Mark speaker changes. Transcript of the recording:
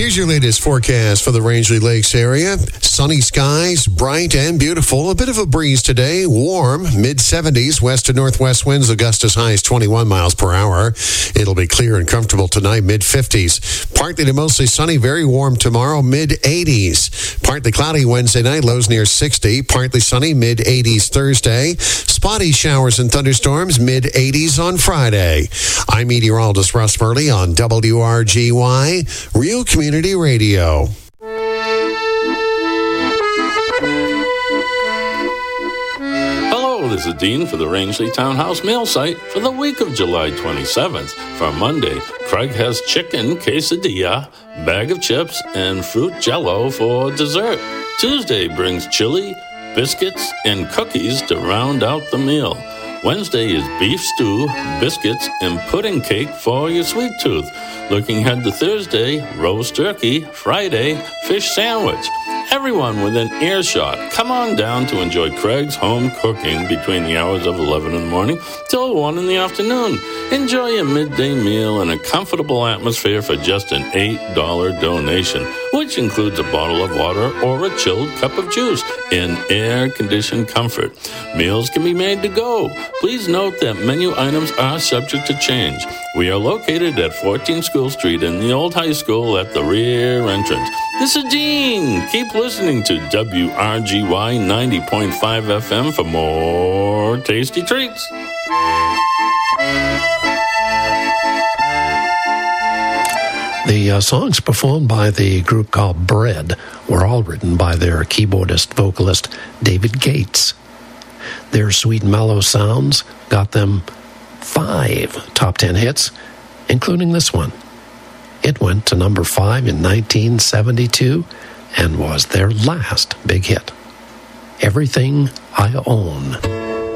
Speaker 1: Here's your latest forecast for the Rangeley Lakes area. Sunny skies, bright and beautiful. A bit of a breeze today. Warm, mid-70s. West to northwest winds, Augusta's high is 21 miles per hour. It'll be clear and comfortable tonight, mid-50s. Partly to mostly sunny, very warm tomorrow, mid-80s. Partly cloudy Wednesday night, lows near 60. Partly sunny, mid-80s Thursday. Spotty showers and thunderstorms, mid-80s on Friday. I'm meteorologist Russ Murley on WRGY, Real Community Radio.
Speaker 2: Hello, this is Dean for the Rangeley Townhouse mail site for the week of July 27th. For Monday, Craig has chicken quesadilla, bag of chips, and fruit jello for dessert. Tuesday brings chili, biscuits, and cookies to round out the meal. Wednesday is beef stew, biscuits, and pudding cake for your sweet tooth. Looking ahead to Thursday, roast turkey. Friday, fish sandwich. Everyone within earshot, come on down to enjoy Craig's home cooking between the hours of 11 in the morning till 1 in the afternoon. Enjoy a midday meal in a comfortable atmosphere for just an $8 donation, which includes a bottle of water or a chilled cup of juice in air-conditioned comfort. Meals can be made to go. Please note that menu items are subject to change. We are located at 14 School Street in the old high school at the rear entrance. This is Dean. Keep listening to WRGY 90.5 FM for more tasty treats.
Speaker 3: The songs performed by the group called Bread were all written by their keyboardist vocalist David Gates. Their sweet mellow sounds got them 5 top 10 hits, including this one. It went to number 5 in 1972 and was their last big hit. Everything I Own.